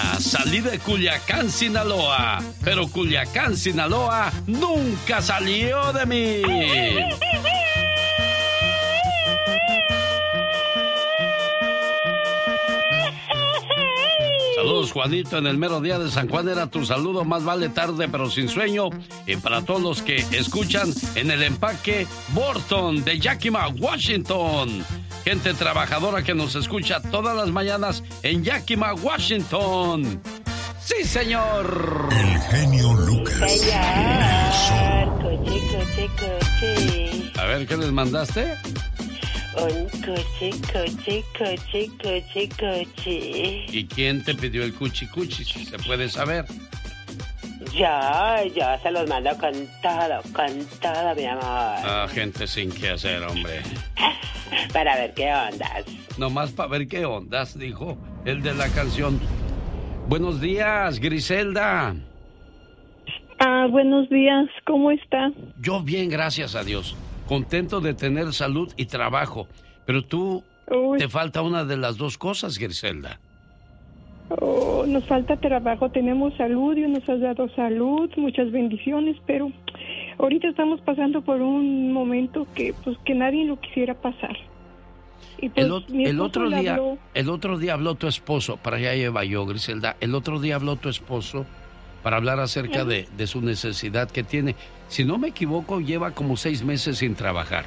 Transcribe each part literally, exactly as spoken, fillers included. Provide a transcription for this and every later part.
Salí de Culiacán, Sinaloa, pero Culiacán, Sinaloa nunca salió de mí. Saludos, Juanito, en el mero día de San Juan era tu saludo, más vale tarde pero sin sueño. Y para todos los que escuchan en el empaque Burton de Yakima, Washington. Gente trabajadora que nos escucha todas las mañanas en Yakima, Washington. ¡Sí, señor! El genio Lucas. Señor, coche, coche, coche. A ver, ¿qué les mandaste? Un coche, coche, coche, coche, coche. ¿Y quién te pidió el cuchi cuchi, si se puede saber? Yo, yo se los mando con todo, con todo, mi amor. Ah, gente sin qué hacer, hombre. Para ver qué ondas. Nomás para ver qué ondas, dijo el de la canción. Buenos días, Griselda. Ah, buenos días, ¿cómo está? Yo bien, gracias a Dios. Contento de tener salud y trabajo. Pero tú, Uy. te falta una de las dos cosas, Griselda. Oh, nos falta trabajo, tenemos salud, Dios nos ha dado salud, muchas bendiciones, pero ahorita estamos pasando por un momento que pues que nadie lo quisiera pasar. Y pues, el, o, el otro día, habló... el otro día habló tu esposo, para allá lleva yo, Griselda, el otro día habló tu esposo para hablar acerca de, de su necesidad que tiene. Si no me equivoco, lleva como seis meses sin trabajar.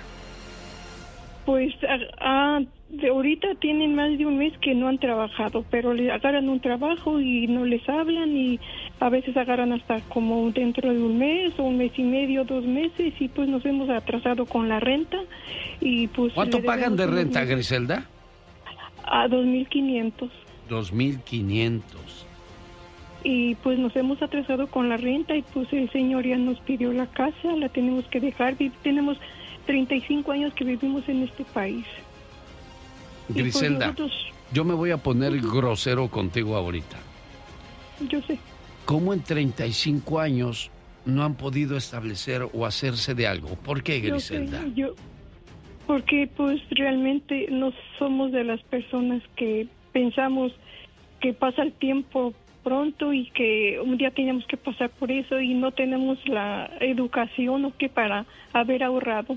Pues ah, de ahorita tienen más de un mes que no han trabajado, pero le agarran un trabajo y no les hablan y a veces agarran hasta como dentro de un mes o un mes y medio, dos meses y pues nos hemos atrasado con la renta y pues... ¿Cuánto pagan de renta, unos... Griselda? A dos mil quinientos. Dos mil quinientos. Y pues nos hemos atrasado con la renta y pues el señor ya nos pidió la casa, la tenemos que dejar, tenemos treinta y cinco años que vivimos en este país. Griselda, pues nosotros... yo me voy a poner grosero contigo ahorita. Yo sé. ¿Cómo en treinta y cinco años no han podido establecer o hacerse de algo? ¿Por qué, Griselda? Yo sé, yo, porque pues realmente no somos de las personas que pensamos que pasa el tiempo pronto y que un día teníamos que pasar por eso y no tenemos la educación o que para haber ahorrado.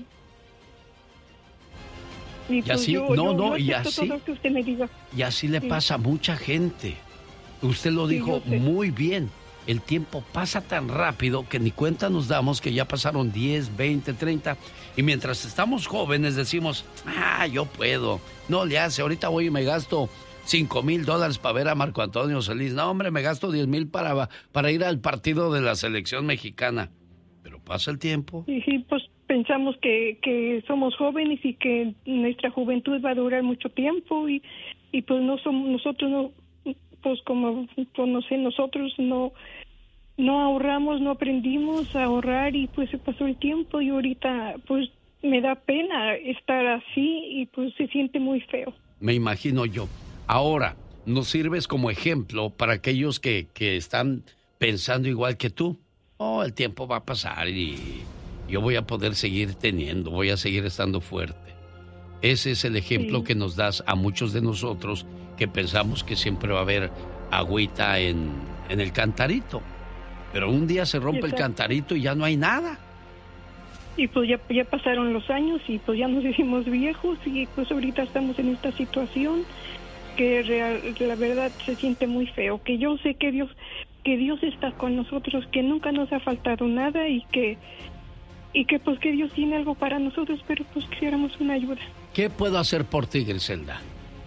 Y, y pues así, yo, no, yo, no, yo y así, todo lo que usted me diga. Y así le sí. pasa a mucha gente. Usted lo dijo sí, muy bien. El tiempo pasa tan rápido que ni cuenta nos damos que ya pasaron diez, veinte, treinta. Y mientras estamos jóvenes decimos, ah, yo puedo. No le hace, ahorita voy y me gasto cinco mil dólares para ver a Marco Antonio Solís. No, hombre, me gasto diez mil para, para ir al partido de la selección mexicana. Pero pasa el tiempo. Y sí, pues pensamos que, que somos jóvenes y que nuestra juventud va a durar mucho tiempo y, y pues no somos, nosotros no, pues como, pues no sé, nosotros no, no ahorramos, no aprendimos a ahorrar y pues se pasó el tiempo y ahorita pues me da pena estar así y pues se siente muy feo. Me imagino yo. Ahora, nos sirves como ejemplo para aquellos que, que están pensando igual que tú. Oh, el tiempo va a pasar y yo voy a poder seguir teniendo, voy a seguir estando fuerte. Ese es el ejemplo sí. que nos das a muchos de nosotros que pensamos que siempre va a haber agüita en, en el cantarito. Pero un día se rompe el cantarito y ya no hay nada. Y pues ya, ya pasaron los años y pues ya nos hicimos viejos y pues ahorita estamos en esta situación que real, la verdad se siente muy feo. Que yo sé que Dios... que Dios está con nosotros, que nunca nos ha faltado nada y que y que pues que Dios tiene algo para nosotros, pero pues quisiéramos una ayuda. ¿Qué puedo hacer por ti, Griselda?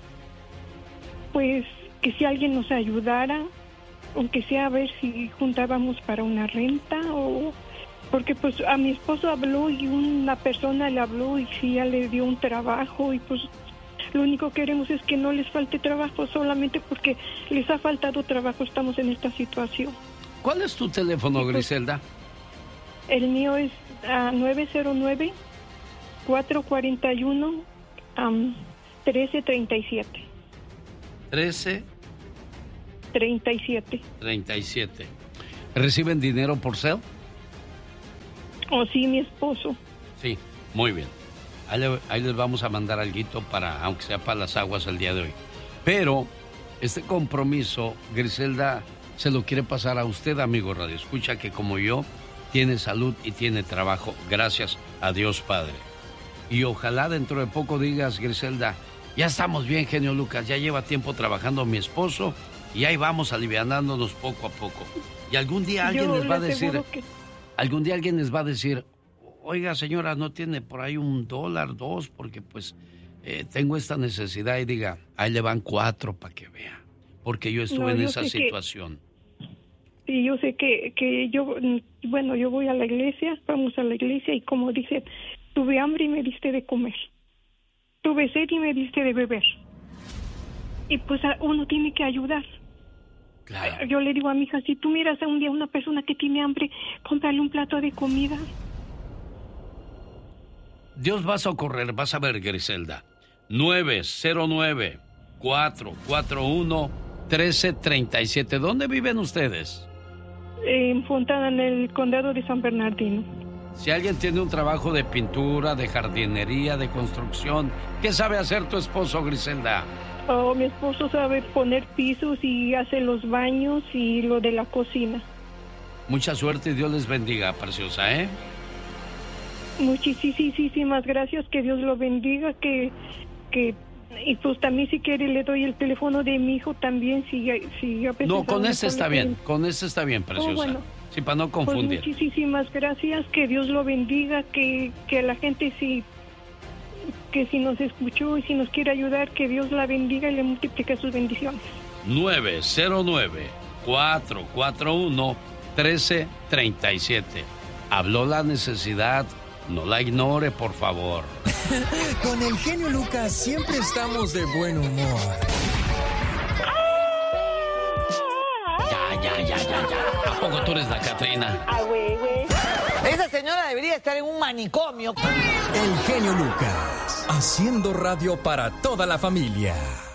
Pues que si alguien nos ayudara, aunque sea a ver si juntábamos para una renta o... Porque pues a mi esposo habló y una persona le habló y sí, ya le dio un trabajo y pues... Lo único que queremos es que no les falte trabajo, solamente porque les ha faltado trabajo estamos en esta situación. ¿Cuál es tu teléfono, Griselda? El mío es uh, nueve cero nueve, cuatro cuatro uno, um, trece treinta y siete. trece treinta y siete. treinta y siete. ¿Reciben dinero por cel? Oh, sí, mi esposo. Sí, muy bien. Ahí, le, ahí les vamos a mandar alguito para, aunque sea para las aguas el día de hoy. Pero Este compromiso, Griselda, se lo quiere pasar a usted, amigo Radio Escucha, que como yo, tiene salud y tiene trabajo. Gracias a Dios Padre. Y ojalá dentro de poco digas, Griselda, ya estamos bien, genio Lucas, ya lleva tiempo trabajando mi esposo y ahí vamos alivianándonos poco a poco. Y algún día alguien Yo les va a le decir, aseguro que- algún día alguien les va a decir, oiga señora, no tiene por ahí un dólar, dos, porque pues eh, tengo esta necesidad, y diga, ahí le van cuatro para que vea, porque yo estuve No, en yo esa sé que- situación. Sí, yo sé que, que yo, bueno, yo voy a la iglesia, vamos a la iglesia y como dice, tuve hambre y me diste de comer. Tuve sed y me diste de beber. Y pues a- uno tiene que ayudar. Claro. Yo le digo a mi hija, si tú miras a un día a una persona que tiene hambre, cómprale un plato de comida. Dios va a socorrer, vas a ver, Griselda. nueve cero nueve, cuatro cuatro uno, uno tres tres siete. ¿Dónde viven ustedes? En Fontana, en el condado de San Bernardino. Si alguien tiene un trabajo de pintura, de jardinería, de construcción, ¿qué sabe hacer tu esposo, Griselda? Oh, mi esposo sabe poner pisos y hace los baños y lo de la cocina. Mucha suerte y Dios les bendiga, preciosa, ¿eh? Muchísimas gracias, que Dios lo bendiga, que, que y pues también si quiere le doy el teléfono de mi hijo también, si, si a veces No, con a lo ese mejor está le bien, pueden- con ese está bien, preciosa. Oh, bueno. Sí, para no Pues confundir. muchísimas gracias, que Dios lo bendiga, que, que la gente si que si nos escuchó y si nos quiere ayudar, que Dios la bendiga y le multiplique sus bendiciones. nueve cero nueve, cuatro cuatro uno, uno tres tres siete. Habló la necesidad, no la ignore, por favor. Con el genio Lucas siempre estamos de buen humor. Ya, ya, ya, ya, ya. ¿A poco tú eres la Catrina? Ah, güey, güey. Esa señora debería estar en un manicomio. El genio Lucas, haciendo radio para toda la familia.